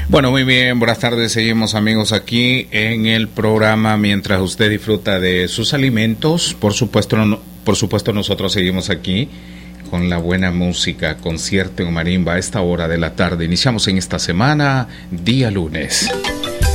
Bueno, muy bien, buenas tardes, seguimos amigos aquí en el programa mientras usted disfruta de sus alimentos. Por supuesto nosotros seguimos aquí con la buena música, concierto en marimba a esta hora de la tarde. Iniciamos en esta semana, día lunes.